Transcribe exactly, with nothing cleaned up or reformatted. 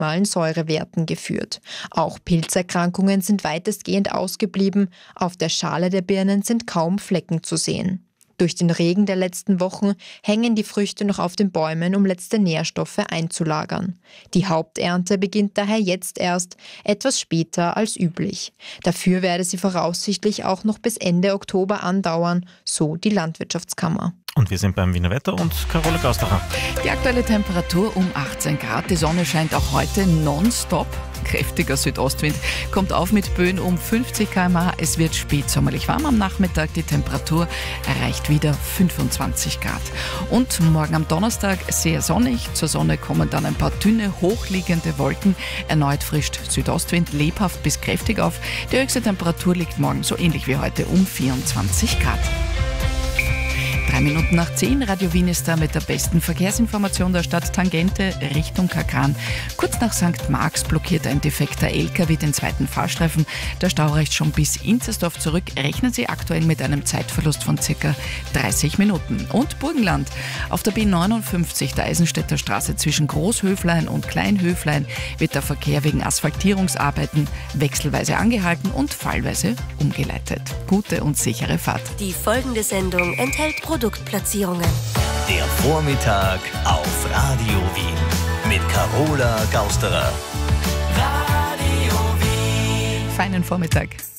normalen Säurewerten geführt. Auch Pilzerkrankungen sind weitestgehend ausgeblieben. Auf der Schale der Birnen sind kaum Flecken zu sehen. Durch den Regen der letzten Wochen hängen die Früchte noch auf den Bäumen, um letzte Nährstoffe einzulagern. Die Haupternte beginnt daher jetzt erst, etwas später als üblich. Dafür werde sie voraussichtlich auch noch bis Ende Oktober andauern, so die Landwirtschaftskammer. Und wir sind beim Wiener Wetter und Carola Gaustacher. Die aktuelle Temperatur um achtzehn Grad. Die Sonne scheint auch heute nonstop. Kräftiger Südostwind kommt auf mit Böen um fünfzig Kilometer pro Stunde. Es wird spätsommerlich warm am Nachmittag. Die Temperatur erreicht wieder fünfundzwanzig Grad. Und morgen am Donnerstag sehr sonnig. Zur Sonne kommen dann ein paar dünne, hochliegende Wolken. Erneut frischt Südostwind lebhaft bis kräftig auf. Die höchste Temperatur liegt morgen so ähnlich wie heute um vierundzwanzig Grad. Drei Minuten nach zehn, Radio Wien ist da mit der besten Verkehrsinformation der Stadt. Tangente Richtung Kakran. Kurz nach Sankt Marx blockiert ein defekter L K W den zweiten Fahrstreifen. Der Stau reicht schon bis Inzersdorf zurück. Rechnen Sie aktuell mit einem Zeitverlust von ca. dreißig Minuten. Und Burgenland. Auf der B neunundfünfzig der Eisenstädter Straße zwischen Großhöflein und Kleinhöflein wird der Verkehr wegen Asphaltierungsarbeiten wechselweise angehalten und fallweise umgeleitet. Gute und sichere Fahrt. Die folgende Sendung enthält Produktplatzierungen. Der Vormittag auf Radio Wien mit Carola Gausterer. Feinen Vormittag.